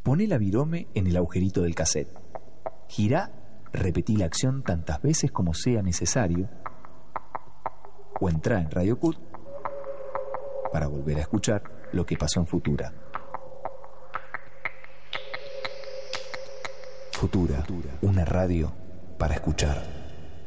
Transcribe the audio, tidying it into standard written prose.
Poné la virome en el agujerito del cassette. Girá, repetí la acción tantas veces como sea necesario, o entrá en Radio Cut para volver a escuchar lo que pasó en Futura. Futura, una radio para escuchar.